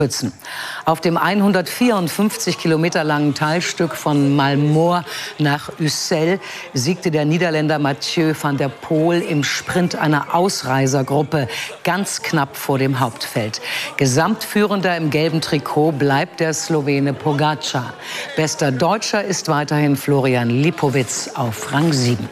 Auf dem 154 Kilometer langen Teilstück von Malmö nach Ussel siegte der Niederländer Mathieu van der Poel im Sprint einer Ausreisergruppe ganz knapp vor dem Hauptfeld. Gesamtführender im gelben Trikot bleibt der Slowene Pogačar. Bester Deutscher ist weiterhin Florian Lipowitz auf Rang 7.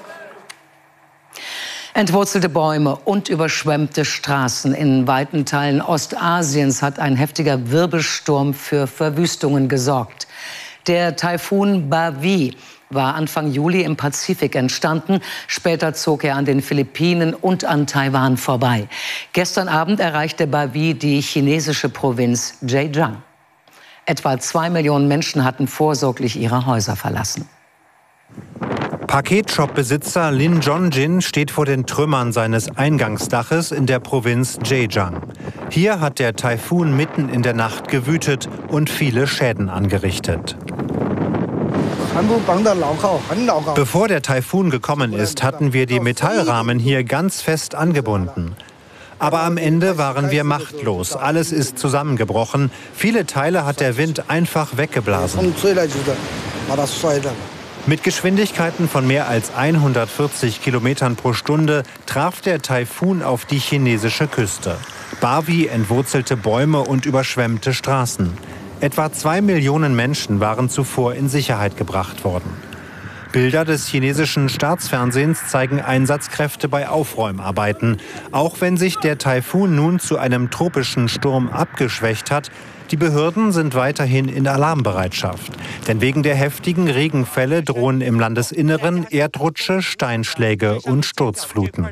Entwurzelte Bäume und überschwemmte Straßen in weiten Teilen Ostasiens hat ein heftiger Wirbelsturm für Verwüstungen gesorgt. Der Taifun Bavi war Anfang Juli im Pazifik entstanden. Später zog er an den Philippinen und an Taiwan vorbei. Gestern Abend erreichte Bavi die chinesische Provinz Zhejiang. Etwa 2 Millionen Menschen hatten vorsorglich ihre Häuser verlassen. Paketshop-Besitzer Lin Jongjin steht vor den Trümmern seines Eingangsdaches in der Provinz Zhejiang. Hier hat der Taifun mitten in der Nacht gewütet und viele Schäden angerichtet. Bevor der Taifun gekommen ist, hatten wir die Metallrahmen hier ganz fest angebunden. Aber am Ende waren wir machtlos. Alles ist zusammengebrochen. Viele Teile hat der Wind einfach weggeblasen. Mit Geschwindigkeiten von mehr als 140 Kilometern pro Stunde traf der Taifun auf die chinesische Küste. Bavi entwurzelte Bäume und überschwemmte Straßen. Etwa 2 Millionen Menschen waren zuvor in Sicherheit gebracht worden. Bilder des chinesischen Staatsfernsehens zeigen Einsatzkräfte bei Aufräumarbeiten. Auch wenn sich der Taifun nun zu einem tropischen Sturm abgeschwächt hat, die Behörden sind weiterhin in Alarmbereitschaft. Denn wegen der heftigen Regenfälle drohen im Landesinneren Erdrutsche, Steinschläge und Sturzfluten.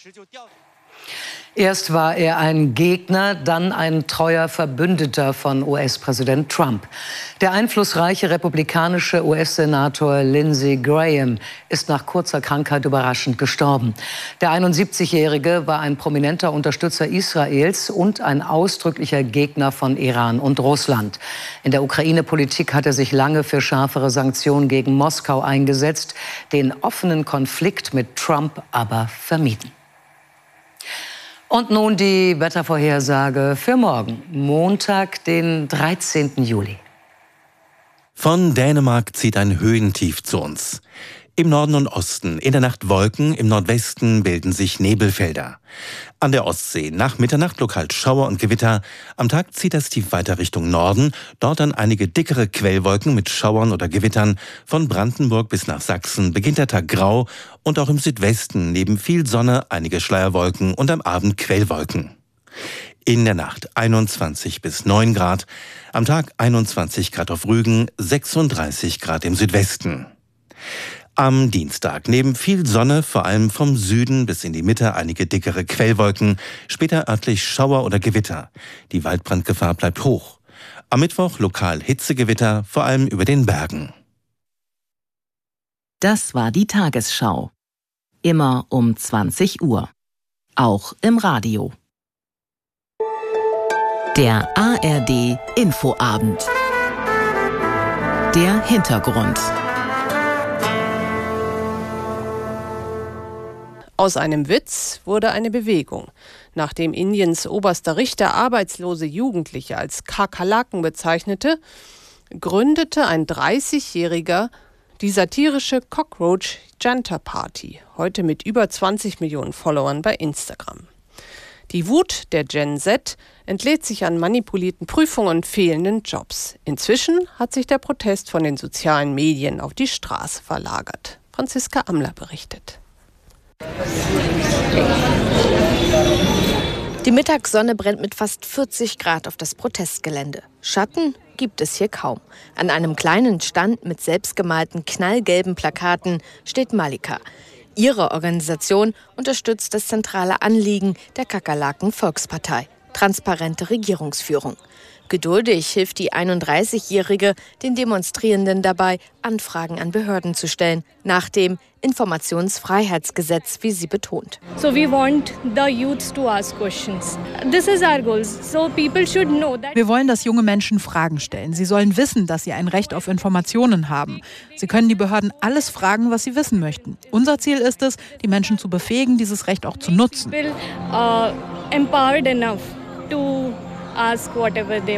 Erst war er ein Gegner, dann ein treuer Verbündeter von US-Präsident Trump. Der einflussreiche republikanische US-Senator Lindsey Graham ist nach kurzer Krankheit überraschend gestorben. Der 71-Jährige war ein prominenter Unterstützer Israels und ein ausdrücklicher Gegner von Iran und Russland. In der Ukraine-Politik hat er sich lange für schärfere Sanktionen gegen Moskau eingesetzt, den offenen Konflikt mit Trump aber vermieden. Und nun die Wettervorhersage für morgen, Montag, den 13. Juli. Von Dänemark zieht ein Höhentief zu uns. Im Norden und Osten, in der Nacht Wolken, im Nordwesten bilden sich Nebelfelder. An der Ostsee nach Mitternacht lokal Schauer und Gewitter. Am Tag zieht das Tief weiter Richtung Norden. Dort dann einige dickere Quellwolken mit Schauern oder Gewittern. Von Brandenburg bis nach Sachsen beginnt der Tag grau und auch im Südwesten neben viel Sonne einige Schleierwolken und am Abend Quellwolken. In der Nacht 21 bis 9 Grad. Am Tag 21 Grad auf Rügen, 36 Grad im Südwesten. Am Dienstag neben viel Sonne, vor allem vom Süden bis in die Mitte einige dickere Quellwolken, später örtlich Schauer oder Gewitter. Die Waldbrandgefahr bleibt hoch. Am Mittwoch lokal Hitzegewitter, vor allem über den Bergen. Das war die Tagesschau. Immer um 20 Uhr. Auch im Radio. Der ARD Infoabend. Der Hintergrund. Aus einem Witz wurde eine Bewegung. Nachdem Indiens oberster Richter arbeitslose Jugendliche als Kakerlaken bezeichnete, gründete ein 30-Jähriger die satirische Cockroach Janta Party, heute mit über 20 Millionen Followern bei Instagram. Die Wut der Gen Z entlädt sich an manipulierten Prüfungen und fehlenden Jobs. Inzwischen hat sich der Protest von den sozialen Medien auf die Straße verlagert. Franziska Amler berichtet. Die Mittagssonne brennt mit fast 40 Grad auf das Protestgelände. Schatten gibt es hier kaum. An einem kleinen Stand mit selbstgemalten knallgelben Plakaten steht Malika. Ihre Organisation unterstützt das zentrale Anliegen der Kakerlaken-Volkspartei: transparente Regierungsführung. Geduldig hilft die 31-Jährige den Demonstrierenden dabei, Anfragen an Behörden zu stellen, nach dem Informationsfreiheitsgesetz, wie sie betont. So we want the youth to ask questions. This is our goal. So people should know that. Wir wollen, dass junge Menschen Fragen stellen. Sie sollen wissen, dass sie ein Recht auf Informationen haben. Sie können die Behörden alles fragen, was sie wissen möchten. Unser Ziel ist es, die Menschen zu befähigen, dieses Recht auch zu nutzen. Empowered enough to ask whatever they